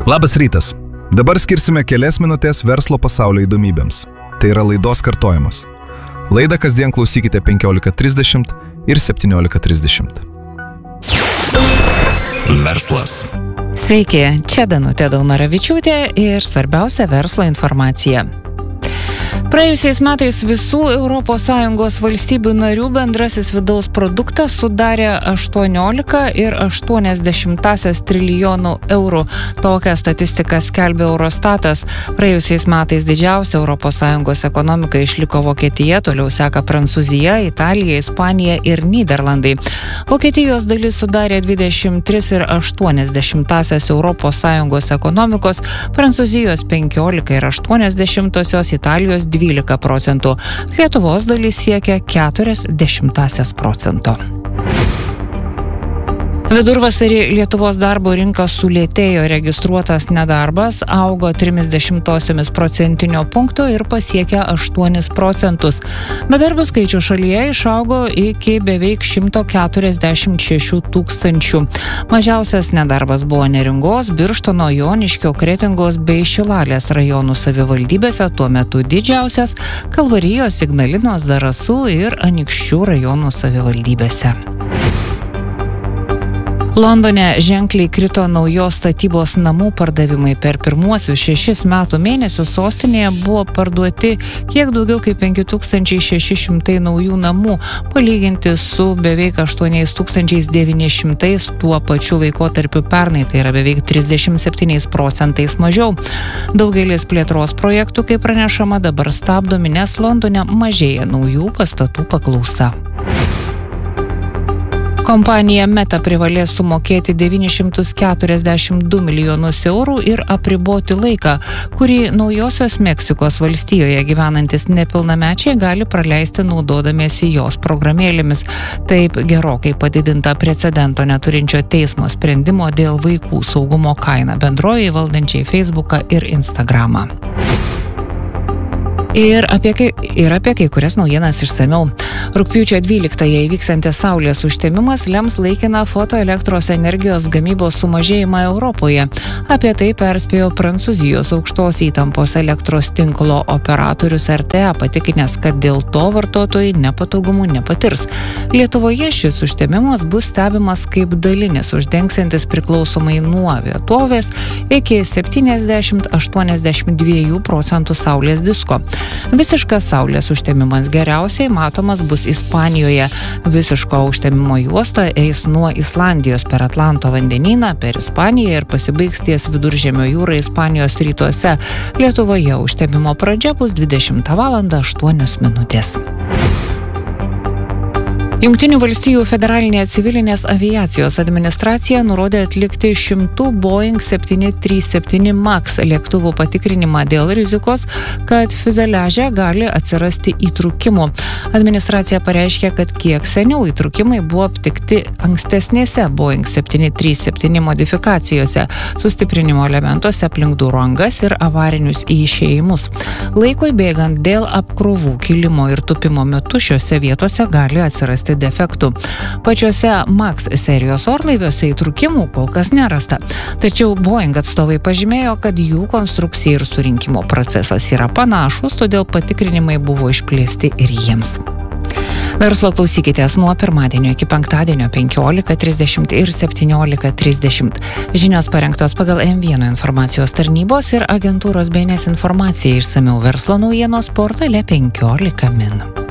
Labas rytas. Dabar skirsime kelias minutės verslo pasaulio įdomybėms. Tai yra laidos kartojimas. Laidą kasdien klausykite 15:30 ir 17:30. Verslas. Sveiki, čia Danutė Daunoravičiūtė ir svarbiausia verslo informacija. Praėjusiais metais visų ES valstybių narių bendrasis vidaus produktas sudarė 18,8 trilijonų eurų. Tokią statistiką skelbė Eurostatas. Praėjusiais metais didžiausia ES ekonomika išliko Vokietija, toliau seka Prancūzija, Italija, Ispanija ir Nyderlandai. Vokietijos dalis sudarė 23,8 ES ekonomikos, Prancūzijos 15,8, Italijos 12%. Lietuvos dalis siekia 0,4%. Vidurvasarį Lietuvos darbo rinka sulėtėjo, registruotas nedarbas augo 0,3 procentinio punkto ir pasiekė 8%. Bedarbių skaičius šalyje išaugo iki beveik 146 tūkstančių. Mažiausias nedarbas buvo Neringos, Birštono, Joniškio, Kretingos bei Šilalės rajonų savivaldybėse, tuo metu didžiausias Kalvarijos, Ignalinos, Zarasų ir Anykščių rajonų savivaldybėse. Londone ženkliai krito naujos statybos namų pardavimai. Per pirmuosius 6 metų mėnesius sostinėje buvo parduoti kiek daugiau kaip 5600 naujų namų, palyginti su beveik 8900 tuo pačiu laikotarpiu pernai, tai yra beveik 37% mažiau. Daugelis plėtros projektų, kaip pranešama, dabar stabdomi, nes Londone mažėja naujų pastatų paklausa. Kompanija Meta privalės sumokėti 942 milijonus eurų ir apriboti laiką, kurį Naujosios Meksikos valstijoje gyvenantis nepilnamečiai gali praleisti naudodamiesi jos programėlėmis. Taip gerokai padidinta precedento neturinčio teismo sprendimo dėl vaikų saugumo kaina bendrovei valdančiai Facebooką ir Instagramą. Ir apie kai kurias naujienas išsamiau. Rugpjūčio 12-ąją įvyksantis saulės užtemimas lems laikiną fotoelektros energijos gamybos sumažėjimą Europoje. Apie tai perspėjo Prancūzijos aukštos įtampos elektros tinklo operatorius RTE, patikinęs, kad dėl to vartotojai nepatogumų nepatirs. Lietuvoje šis užtemimas bus stebimas kaip dalinis, uždengsiantis priklausomai nuo vietovės iki 70-82% saulės disko. Visiškas saulės užtemimas geriausiai matomas bus Ispanijoje. Visiško užtemimo juosta eis nuo Islandijos per Atlanto vandenyną, per Ispaniją ir pasibaigs ties Viduržemio jūra Ispanijos rytuose. Lietuvoje užtemimo pradžia bus 20:08. Jungtinių valstijų federalinė civilinės aviacijos administracija nurodė atlikti 100 Boeing 737 MAX lėktuvų patikrinimą dėl rizikos, kad fiuzeliaže gali atsirasti įtrūkimų. Administracija pareiškė, kad kiek seniau įtrūkimai buvo aptikti ankstesnėse Boeing 737 modifikacijose, sustiprinimo elementuose aplink durų angas ir avarinius išėjimus. Laikui bėgant dėl apkrovų kilimo ir tupimo metu šiose vietose gali atsirasti defektų. Pačiuose MAX serijos orlaiviuose įtrūkimų kol kas nerasta. Tačiau Boeing atstovai pažymėjo, kad jų konstrukcija ir surinkimo procesas yra panašus, todėl patikrinimai buvo išplėsti ir jiems. Verslo klausykitės nuo pirmadienio iki penktadienio 15:30 ir 17:30. Žinios parengtos pagal M1 informacijos tarnybos ir agentūros BNS informaciją, išsamiau verslo naujienos portale 15 min.